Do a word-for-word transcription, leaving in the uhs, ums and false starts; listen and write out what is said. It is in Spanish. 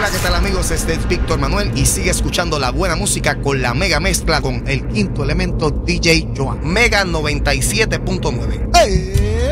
Hola, ¿qué tal amigos? Este es Víctor Manuel y sigue escuchando la buena música con la mega mezcla con el quinto elemento D J Joan. Mega noventa y siete punto nueve. ¡Eh!